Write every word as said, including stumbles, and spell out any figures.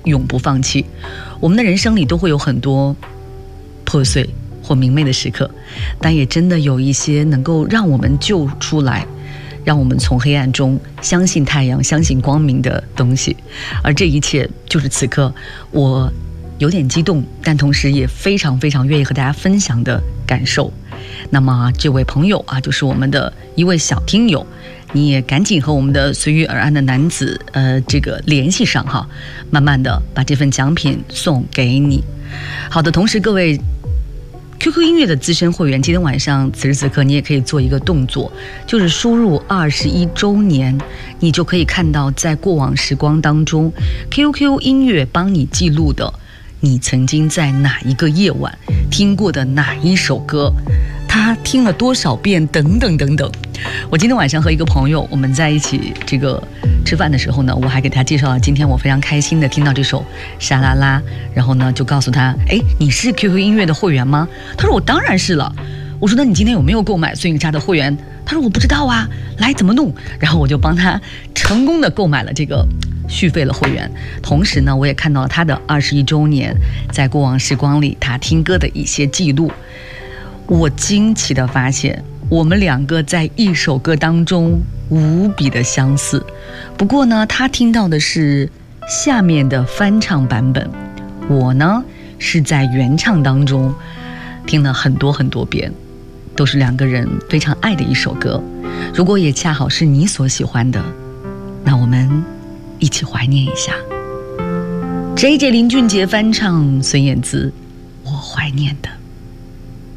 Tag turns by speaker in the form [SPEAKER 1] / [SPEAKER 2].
[SPEAKER 1] 永不放弃。我们的人生里都会有很多破碎或明媚的时刻，但也真的有一些能够让我们救出来，让我们从黑暗中相信太阳、相信光明的东西。而这一切就是此刻我有点激动，但同时也非常非常愿意和大家分享的感受。那么这位朋友啊，就是我们的一位小听友，你也赶紧和我们的随遇而安的男子呃这个联系上哈，慢慢的把这份奖品送给你。好的，同时各位Q Q 音乐的资深会员，今天晚上此时此刻你也可以做一个动作，就是输入二十一周年，你就可以看到在过往时光当中 Q Q 音乐帮你记录的你曾经在哪一个夜晚听过的哪一首歌，他听了多少遍等等等等。我今天晚上和一个朋友我们在一起这个吃饭的时候呢，我还给他介绍了今天我非常开心的听到这首沙啦啦，然后呢就告诉他，哎，你是 Q Q 音乐的会员吗？他说我当然是了。我说那你今天有没有购买孙颖莎的会员？他说我不知道啊，来怎么弄？然后我就帮他成功的购买了这个续费了会员。同时呢，我也看到了他的二十一周年在过往时光里他听歌的一些记录。我惊奇的发现我们两个在一首歌当中无比的相似，不过呢他听到的是下面的翻唱版本，我呢是在原唱当中听了很多很多遍，都是两个人非常爱的一首歌。如果也恰好是你所喜欢的，那我们一起怀念一下 J J 林俊杰翻唱孙燕姿《我怀念的》。